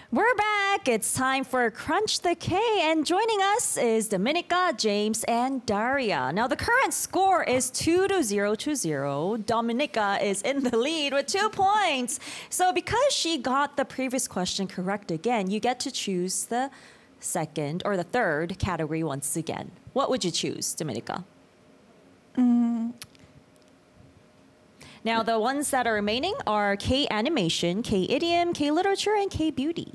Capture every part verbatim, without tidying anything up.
We're back. It's time for Crunch the K. And joining us is Dominica, James, and Daria. Now, the current score is two to zero to zero. Dominica is in the lead with two points. So because she got the previous question correct again, you get to choose the second or the third category once again. What would you choose, Dominica? Mm. Now, the ones that are remaining are K-animation, K-idiom, K-literature, and K-beauty.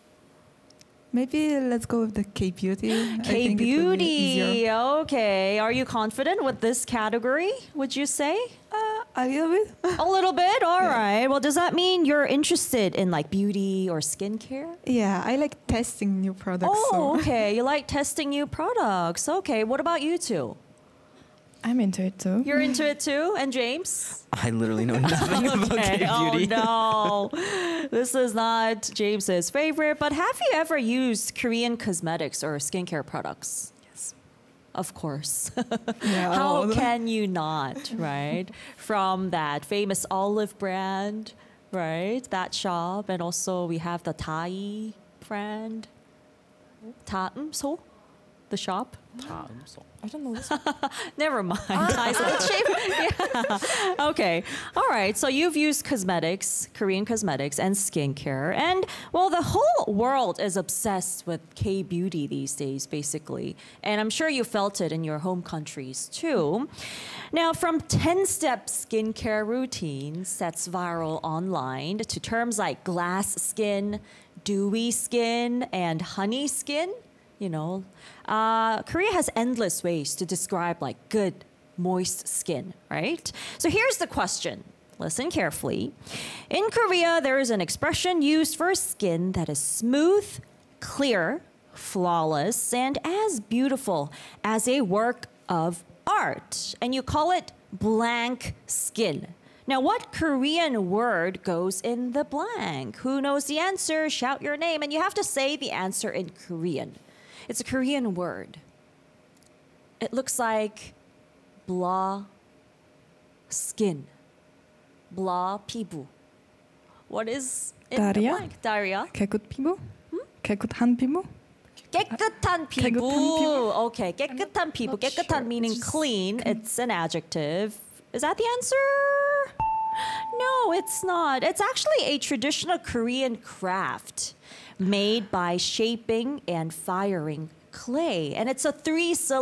Maybe let's go with the K-beauty. K-beauty, okay. Are you confident with this category, would you say? Uh, a little bit. A little bit? All Yeah. right. Well, does that mean you're interested in like beauty or skincare? Yeah, I like testing new products. Oh, so. okay. You like testing new products. Okay. What about you two? I'm into it too. You're into it too? And James? I literally know nothing about Okay. K-beauty. Oh, no. This is not James's favorite. But have you ever used Korean cosmetics or skincare products? Yes. Of course. Yeah, How all the- can you not, right? From that famous olive brand, right? That shop. And also we have the Thai brand. Taeum-so, the shop. I don't know this. Never mind. Thai's a bit cheap. Yeah. Okay. All right. So you've used cosmetics, Korean cosmetics, and skincare. And, well, the whole world is obsessed with K-beauty these days, basically. And I'm sure you felt it in your home countries, too. Now, from ten-step skincare routines that's viral online to terms like glass skin, dewy skin, and honey skin, you know, uh, Korea has endless ways to describe like good, moist skin, right? So here's the question. Listen carefully. In Korea, there is an expression used for skin that is smooth, clear, flawless, and as beautiful as a work of art. And you call it blank skin. Now, what Korean word goes in the blank? Who knows the answer? Shout your name, and you have to say the answer in Korean. It's a Korean word. It looks like blah skin. Blah 피부. What is in the Daria? blank? Daria? 개굿 피부? 개굿한 피부? 깨끗한 피부. 깨끗한 피부. Okay, 깨끗한 피부. not 깨끗한 sure. meaning It's just clean. It's an adjective. Is that the answer? No, it's not. It's actually a traditional Korean craft made by shaping and firing clay. And it's a three-syllable